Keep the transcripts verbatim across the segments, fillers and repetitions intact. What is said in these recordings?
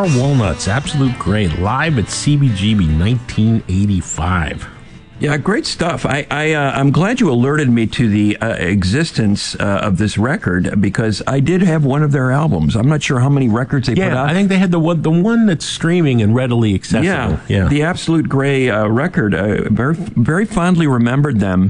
Walnuts, Absolute Grey, live at C B G B nineteen eighty-five. Yeah, great stuff. I, I, uh, I'm glad you alerted me to the uh, existence uh, of this record because I did have one of their albums. I'm not sure how many records they yeah, put out. I think they had the one, the one that's streaming and readily accessible. Yeah, yeah. The Absolute Grey uh, record. Uh, very, very fondly remembered them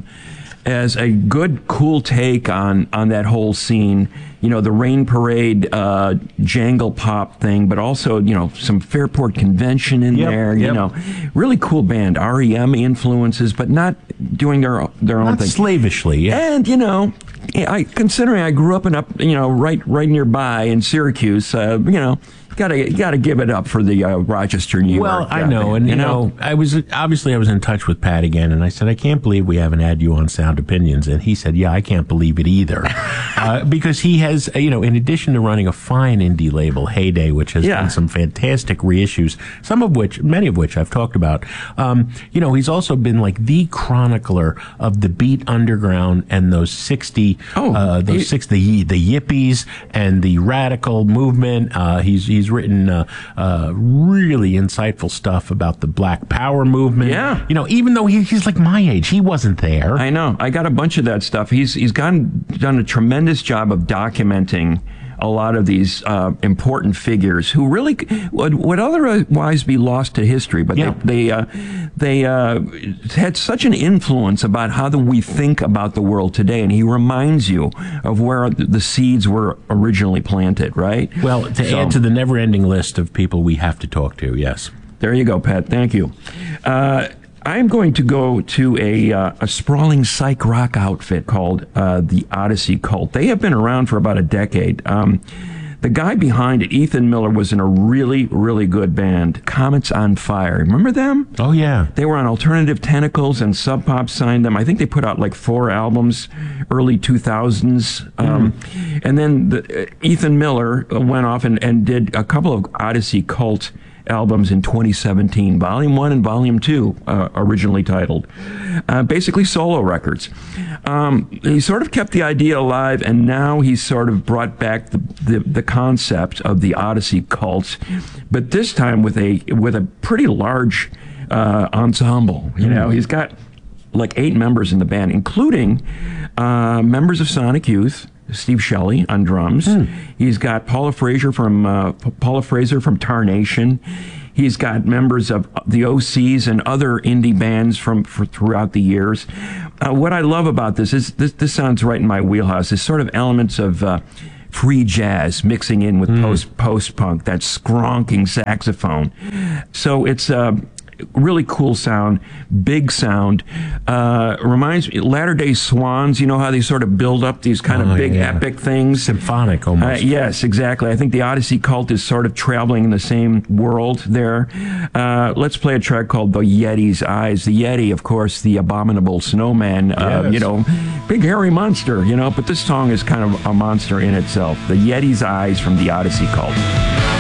as a good, cool take on on that whole scene. You know, the Rain Parade uh, jangle pop thing, but also, you know, some Fairport Convention in Yep, there. You yep. know, really cool band. R E M influences, but not doing their their own Not thing. slavishly, yeah. And you know, I considering I grew up in up, you know, right right nearby in Syracuse. Uh, you know. Gotta gotta give it up for the uh, Rochester, New York. Well, I uh, know, band, and you know, I was obviously I was in touch with Pat again, and I said, I can't believe we haven't had you on Sound Opinions, and he said, yeah, I can't believe it either, uh, because he has, you know, in addition to running a fine indie label, Heyday, which has Yeah. done some fantastic reissues, some of which, many of which I've talked about. Um, you know, he's also been like the chronicler of the beat underground and those sixty, Oh, uh, those he- six the the yippies and the radical movement. Uh, he's he's written uh, uh, really insightful stuff about the Black Power movement. Yeah. You know, even though he, he's like my age, he wasn't there. I know. I got a bunch of that stuff. He's he's gone done a tremendous job of documenting a lot of these uh, important figures who really would, would otherwise be lost to history, but Yeah. they they, uh, they uh, had such an influence about how the, we think about the world today. And he reminds you of where the seeds were originally planted. Right. Well, to So- add to the never-ending list of people we have to talk to, yes. There you go, Pat. Thank you. Uh, I'm going to go to a, uh, a sprawling psych rock outfit called uh, the Odyssey Cult. They have been around for about a decade. Um, the guy behind it, Ethan Miller, was in a really, really good band, Comets on Fire. Remember them? Oh, yeah. They were on Alternative Tentacles, and Sub Pop signed them. I think they put out like four albums, early two thousands. Um, and then the, uh, Ethan Miller went off and, and did a couple of Odyssey Cult albums in twenty seventeen, Volume one and Volume two, uh, originally titled. Uh, basically solo records. Um, he sort of kept the idea alive, and now he's sort of brought back the, the, the concept of the Odyssey Cult, but this time with a with a pretty large uh, ensemble. You know, he's got like eight members in the band, including uh, members of Sonic Youth, Steve Shelley on drums. Mm. He's got Paula Fraser from uh, P- Paula Fraser from Tarnation. He's got members of the O Cs and other indie bands from for throughout the years. Uh, what I love about this is this. This sounds right in my wheelhouse. There's sort of elements of uh, free jazz mixing in with Mm. post post punk. That skronking saxophone. So it's. Uh, Really cool sound, big sound. Uh, reminds me, Latter Day Swans, you know how they sort of build up these kind Oh, of big yeah. epic things? Symphonic Uh, almost. yes, exactly. I think the Odyssey Cult is sort of traveling in the same world there. Uh, let's play a track called The Yeti's Eyes. The Yeti, of course, the abominable snowman, uh, Yes. you know, big hairy monster, you know, but this song is kind of a monster in itself. The Yeti's Eyes from the Odyssey Cult.